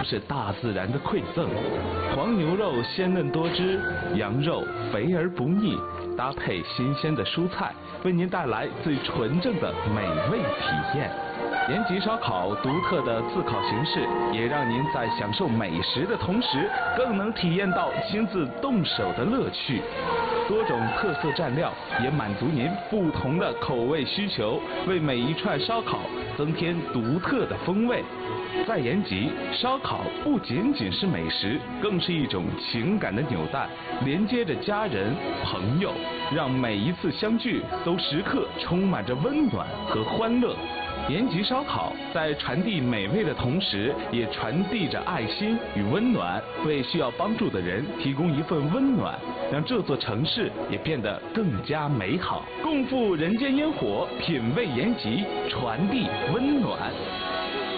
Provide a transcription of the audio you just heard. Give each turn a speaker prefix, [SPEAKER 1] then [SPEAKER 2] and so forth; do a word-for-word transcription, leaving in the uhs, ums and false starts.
[SPEAKER 1] 是大自然的馈赠。黄牛肉鲜嫩多汁，羊肉肥而不腻，搭配新鲜的蔬菜，为您带来最纯正的美味体验。延吉烧烤独特的自烤形式，也让您在享受美食的同时，更能体验到亲自动手的乐趣。多种特色蘸料也满足您不同的口味需求，为每一串烧烤增添独特的风味。在延吉，烧烤不仅仅是美食，更是一种情感的纽带，连接着家人、朋友，让每一次相聚都时刻充满着温暖和欢乐。延吉烧烤在传递美味的同时，也传递着爱心与温暖，为需要帮助的人提供一份温暖，让这座城市也变得更加美好。共赴人间烟火，品味延吉，传递温暖。